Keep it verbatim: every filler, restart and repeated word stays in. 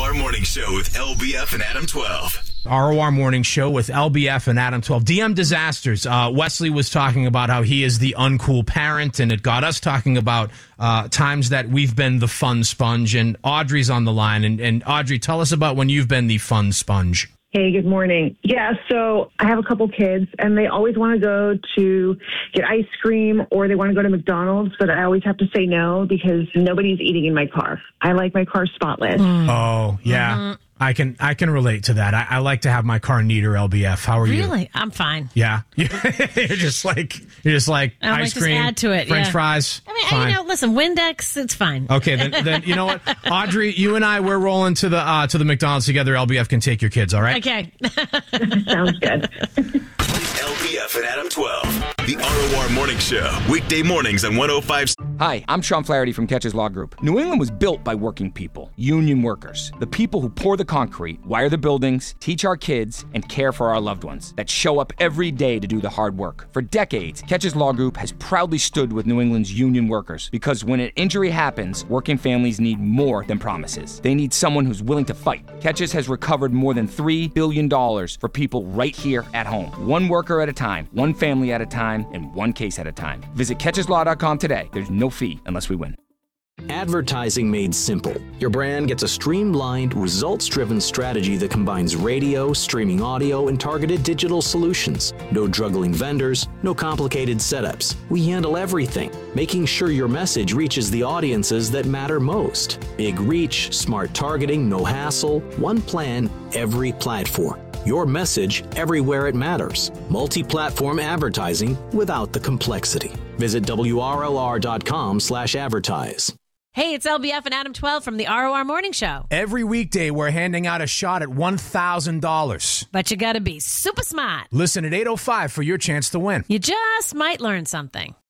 R Morning Show with L B F and Adam twelve. R O R Morning Show with L B F and Adam twelve. D M Disasters. Uh, Wesley was talking about how he is the uncool parent, and it got us talking about uh, times that we've been the fun sponge. And Audrey's on the line. And, and Audrey, tell us about when you've been the fun sponge. Hey, good morning. Yeah, so I have a couple kids, and they always want to go to get ice cream or they want to go to McDonald's, but I always have to say no because nobody's eating in my car. I like my car spotless. Mm. Oh, yeah. Mm-hmm. I can I can relate to that. I, I like to have my car neater, L B F. How are really? you? Really? I'm fine. Yeah. You're just like, you're just like I ice like cream, just add to it, French yeah. fries. I mean, fine. you know, listen, Windex, it's fine. Okay, then, then you know what? Audrey, you and I, we're rolling to the uh, to the McDonald's together. L B F can take your kids, all right? Okay. Sounds good. L B F and Adam twelve. The R O R Morning Show. Weekday mornings on one oh five. Hi, I'm Sean Flaherty from Catches Law Group. New England was built by working people, union workers, the people who pour the concrete, wire the buildings, teach our kids, and care for our loved ones, that show up every day to do the hard work. For decades, Catches Law Group has proudly stood with New England's union workers because when an injury happens, working families need more than promises. They need someone who's willing to fight. Catches has recovered more than three billion dollars for people right here at home. One worker at a time, one family at a time, and one case at a time. Visit catches law dot com today. There's no fee unless we win. Advertising made simple. Your brand gets a streamlined, results-driven strategy that combines radio, streaming audio, and targeted digital solutions. No juggling vendors, no complicated setups. We handle everything, making sure your message reaches the audiences that matter most. Big reach, smart targeting, no hassle, one plan, every platform. Your message everywhere it matters. Multi-platform advertising without the complexity. Visit W R L R dot com slash advertise. Hey, it's L B F and Adam twelve from the R O R Morning Show. Every weekday, we're handing out a shot at one thousand dollars. But you gotta be super smart. Listen at eight oh five for your chance to win. You just might learn something.